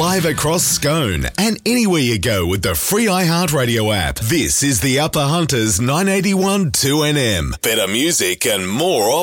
live across Scone and anywhere you go with the free iHeartRadio app. This is the Upper Hunters 981 2NM. Better music and more